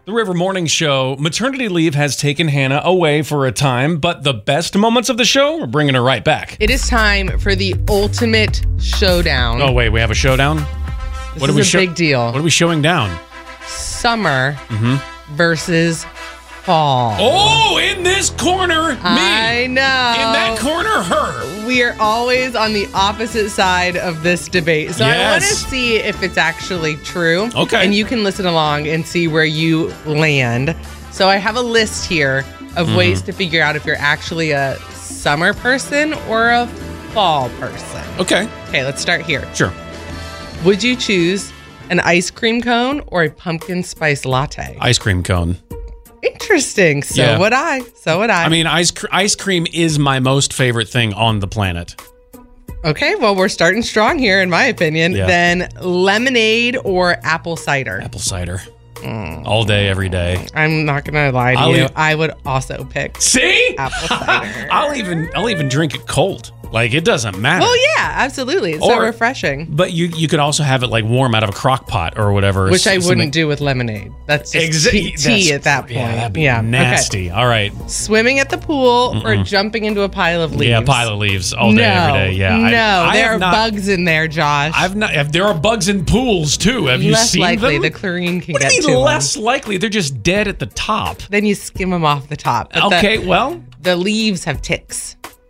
The River Morning Show. Maternity leave has taken Hannah away for a time, but the best moments of the show are bringing her right back. It is time for the ultimate showdown. Oh, wait, we have a showdown? This is a big deal. What are we showing down? Summer versus fall. Oh, in this corner, me. I know. In that corner, her. We are always on the opposite side of this debate. So I want to see if it's actually true. Okay. And you can listen along and see where you land. So I have a list here of ways to figure out if you're actually a summer person or a fall person. Okay. Okay, let's start here. Sure. Would you choose an ice cream cone or a pumpkin spice latte? Ice cream cone. Interesting. So would I. I mean, ice cream is my most favorite thing on the planet. Okay, well, we're starting strong here, in my opinion. Yeah. Then lemonade or apple cider? Apple cider. All day, every day. I'm not going to lie to you. I would also pick See? apple cider. I'll even drink it cold. Like, it doesn't matter. Oh, yeah, absolutely. It's so refreshing. But you could also have it, like, warm out of a crock pot or whatever. Which I wouldn't do with lemonade. That's just tea at that point. Yeah, that'd be nasty. Okay. All right. Swimming at the pool or jumping into a pile of leaves? Yeah, pile of leaves all day, every day. Yeah. There are bugs in there, Josh. There are bugs in pools, too. Have you seen them? Less likely. The chlorine can get to them. What do you mean less likely? They're just dead at the top. Then you skim them off the top. But the leaves have ticks.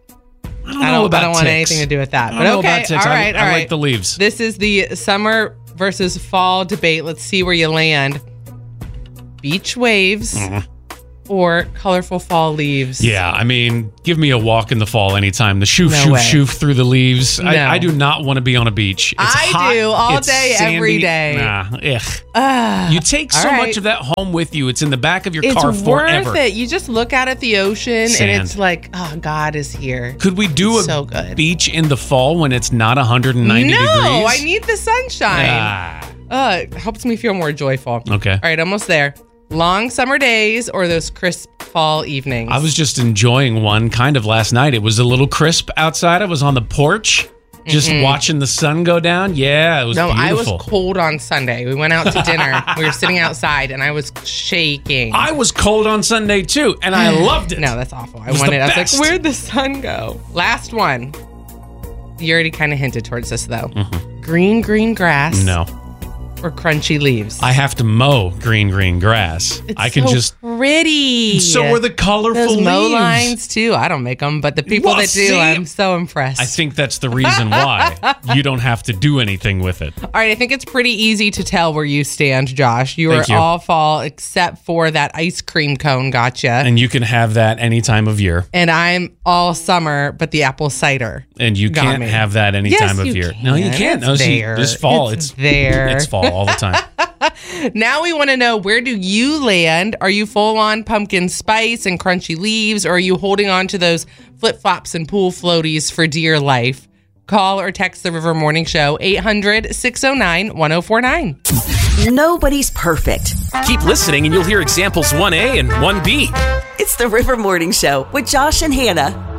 I don't want anything to do with that. I don't know about ticks. All right. I like the leaves. This is the summer versus fall debate. Let's see where you land. Beach waves or colorful fall leaves. Yeah, I mean, give me a walk in the fall anytime. The shoof through the leaves. No. I do not want to be on a beach. It's hot, do all it's day, sandy. every day. Nah, you take so much of that home with you. It's in the back of your car forever. It's worth it. You just look out at the ocean and it's like, oh, God is here. Could we do a beach in the fall when it's not 190 degrees? No, I need the sunshine. It helps me feel more joyful. Okay. All right, almost there. Long summer days or those crisp fall evenings? I was just enjoying one kind of last night. It was a little crisp outside. I was on the porch just watching the sun go down. Yeah, it was beautiful. I was cold on Sunday. We went out to dinner. We were sitting outside and I was shaking. I was cold on Sunday too, and I loved it. No, that's awful. I was like, where'd the sun go? Last one. You already kind of hinted towards this though. Green grass. No. Or crunchy leaves. I have to mow green grass. I can just pretty. So are the colorful Those leaves. mow lines too. I don't make them, but the people that do, I'm so impressed. I think that's the reason why you don't have to do anything with it. All right, I think it's pretty easy to tell where you stand, Josh. You are all fall except for that ice cream cone. Gotcha. And you can have that any time of year. And I'm all summer, but the apple cider. And you can't have that any time of year. No, you can't. It's there. This fall, it's there. It's fall all the time. Now we want to know, where do you land? Are you full on pumpkin spice and crunchy leaves, or are you holding on to those flip-flops and pool floaties for dear life? Call or text the River Morning Show, 800-609-1049. Nobody's perfect. Keep listening and you'll hear examples 1A and 1B. It's the River Morning Show with Josh and Hannah.